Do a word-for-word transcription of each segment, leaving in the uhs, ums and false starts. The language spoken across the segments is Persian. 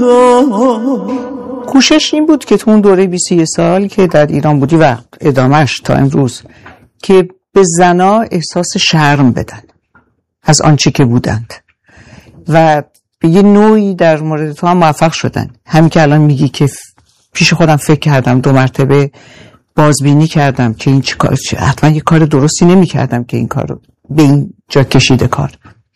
کوشش این بود که تو اون دوره بیست و یک سال که در ایران بودی و ادامهش تا امروز که به زنا احساس شرم بدن از آنچه که بودند و به یه نوعی در مورد تو هم موفق شدن. همین که الان میگی که پیش خودم فکر کردم، دو مرتبه بازبینی کردم که این چی کار، حتما یه کار درستی نمی کردم که این کار رو به این جا کشیده کار.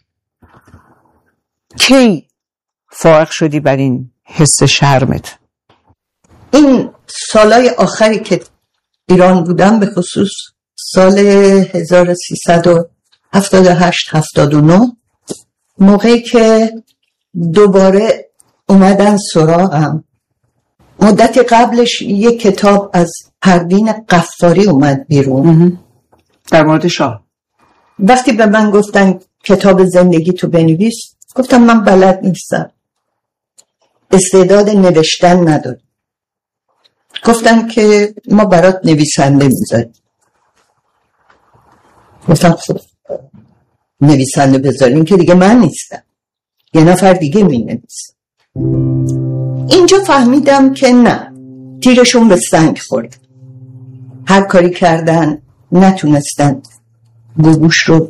کی فارغ شدی بر این حس شرمت؟ این سالای آخری که ایران بودم، به خصوص سال هزار و سیصد و هفتاد و هشت هفتاد و نه، موقعی که دوباره اومدن سراغم، مدت قبلش یک کتاب از پروین قفاری اومد بیرون در مورد شاه. وقتی به من گفتن کتاب زندگی تو بنویس، گفتم من بلد نیستم، استعداد نوشتن ندارم. گفتن که ما برات نویسنده میذاریم. گفتم خب نویسنده بذاریم که دیگه من نیستم، یه نفر دیگه می نویسه. اینجا فهمیدم که نه، تیرشون به سنگ خورد. هر کاری کردن نتونستن گوگوش رو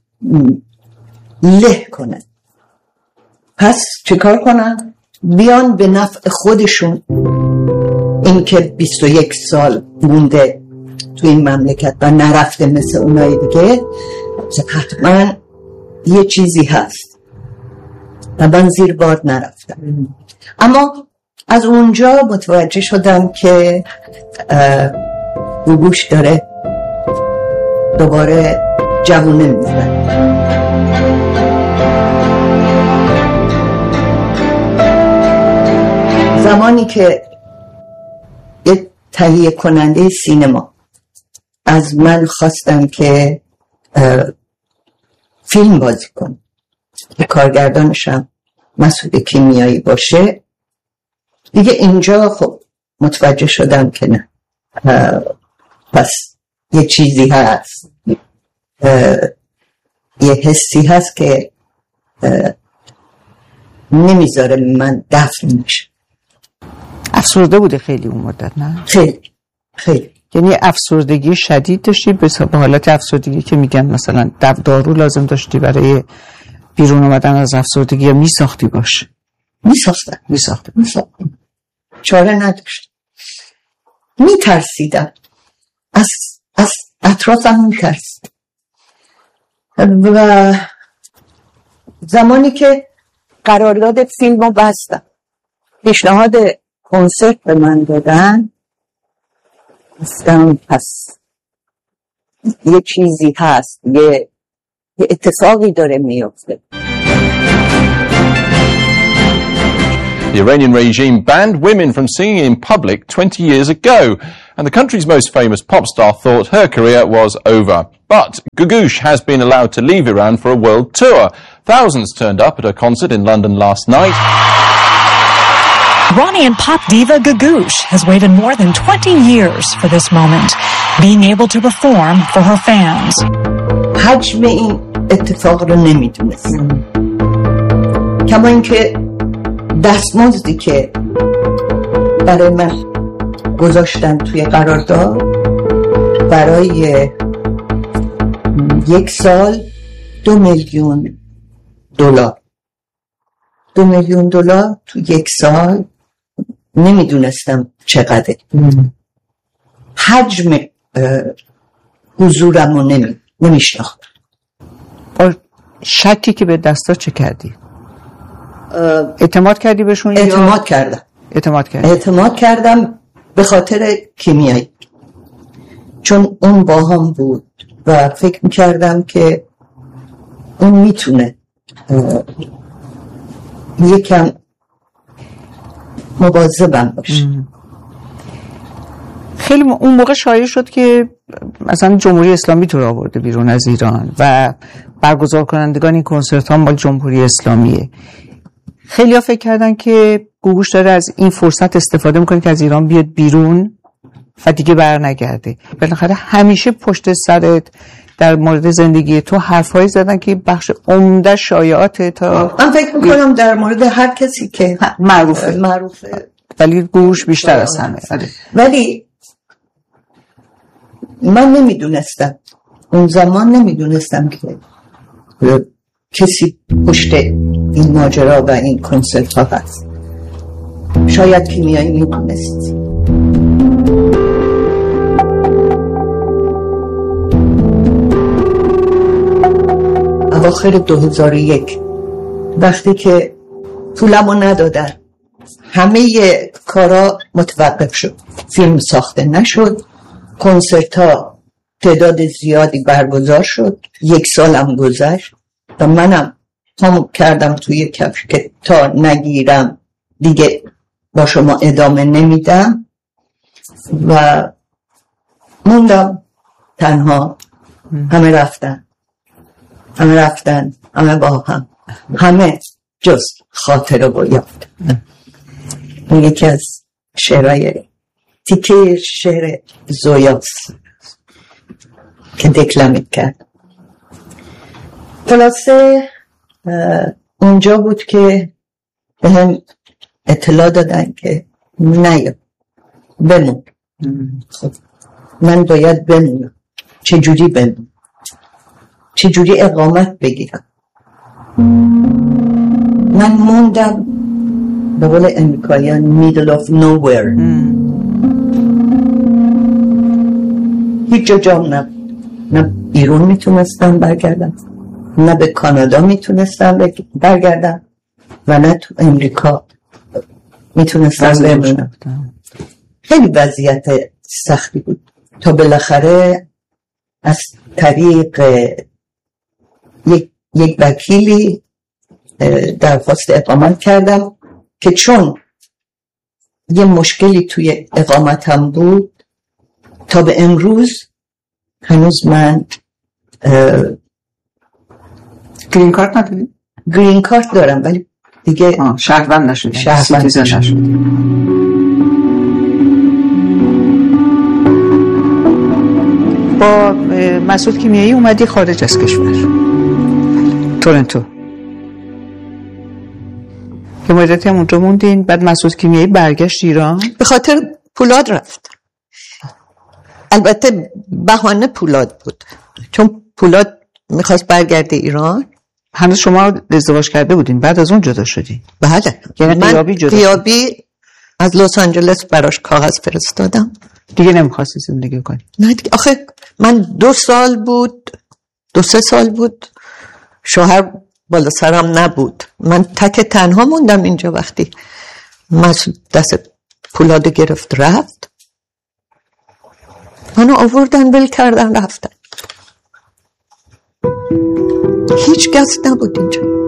له کنن. پس چه کار کنن؟ بیان به نفع خودشون، این که بیست و یک سال مونده تو این مملکت و نرفته مثل اونای دیگه، حتما یه چیزی هست و من زیر بار نرفتم. اما از اونجا متوجه شدم که گوگوش داره دوباره جوونه میزنه. زمانی که یه تهیه کننده سینما از من خواستم که فیلم بازی کنم، که کارگردانشم مسعود کیمیایی باشه، دیگه اینجا خب متوجه شدم که نه، پس یه چیزی هست، یه حسی هست که نمیذاره من دفن میشه. افسرده بوده خیلی اون مدت، نه؟ خیلی خیلی. یعنی افسردگی شدید داشتی، به حالت افسردگی که میگن مثلا دارو لازم داشتی برای بیرون اومدن از افسردگی، یا میساختی باش؟ میساختم میساختی میساختم چاره نداشت. میترسیدم از از اطرافم، میترسیدم. و زمانی که قرارداد فیلم رو بستم، پیشنهاد کنسرت به من دادن، گفتم پس یه چیزی هست، یه, یه اتفاقی داره میفته. The Iranian regime banned women from singing in public twenty years ago, and the country's most famous pop star thought her career was over. But Googoosh has been allowed to leave Iran for a world tour. Thousands turned up at her concert in London last night. Iranian pop diva Googoosh has waited more than twenty years for this moment, being able to perform for her fans. حجم این اتفاق رو نمیدونستم، کما اینکه دستمزدی که برای من گذاشتن توی قرارداد برای یک سال دو میلیون دلار دو میلیون دلار تو یک سال، نمیدونستم چقدره. حجم حضورم رو نمی نمیشناختم. با شکی که به دستا چه کردی؟ اعتماد کردی بهشون؟ اعتماد کردم اعتماد کردم اعتماد کردم به خاطر کیمیایی، چون اون با هم بود و فکر میکردم که اون میتونه یکم مواظبم باشه. خیلی اون موقع شایع شد که مثلا جمهوری اسلامی تو را آورده بیرون از ایران و برگزار کنندگان این کنسرت ها مال جمهوری اسلامیه. خیلی ها فکر کردن که گوگوش داره از این فرصت استفاده میکنه که از ایران بیاد بیرون و دیگه بر نگرده. بالاخره همیشه پشت سرت در مورد زندگی تو حرفایی زدن که بخش عمده شایعاته. تا من فکر میکنم در مورد هر کسی که معروفه معروفه ولی گوش بیشتر از همه. ولی من نمیدونستم اون زمان، نمیدونستم که کسی پشت این ماجرا و این کنسرت ها هست. شاید کیمیایی میدونست. اواخر دو هزار و یک وقتی که پولمو ندادن، همه کارا متوقف شد، فیلم ساخته نشد، کنسرت ها تعداد زیادی برگزار شد، یک سالم گذشت و منم هم کردم توی کفش که تا نگیرم دیگه با شما ادامه نمیدم و موندم تنها. همه رفتن همه رفتن همه با هم، همه جز خاطره و یاد. این یکی از شعرهای تیکه شعر زویاس که دکلمت کرد. خلاصه اونجا بود که به هم اطلاع دادن که نه بمون. خب من باید بمونم. چجوری بمونم؟ چجوری اقامت بگیرم؟ من موندم به قول امریکاییان middle of nowhere. هیچ جا جام نبود. نه بیرون میتونستم برگردم، نه به کانادا میتونستم برگردم و نه تو امریکا میتونستم بمونم. خیلی وضعیت سختی بود تا بالاخره از طریق یک, یک وکیلی درخواست اقامت کردم که چون یه مشکلی توی اقامتم بود تا به امروز هنوز من گرین کارت نداری؟ گرین کارت دارم ولی دیگه شهروند نشدی. شهروند نشدی. با مسعود کیمیایی اومدی خارج از کشور، تورنتو، که مدتی هم اونجا موندین. بعد مسعود کیمیایی برگشت ایران. به خاطر پولاد رفت. البته بهانه پولاد بود، چون پولاد میخواست برگرده ایران. هنوز شما ازدواج کرده بودین بعد از اون جدا شدین؟ بله. یعنی من قیابی جدا قیابی از لس آنجلس براش کاغذ فرستادم. دیگه نمیخواستی زندگی کنی؟ نه دیگه. آخه من دو سال بود دو سه سال بود شوهر بالا سرم نبود، من تک تنها موندم اینجا. وقتی مسعود دست پولادو گرفت رفت، منو آوردن ول کردن رفتن. هیچ کس نبود اینجا.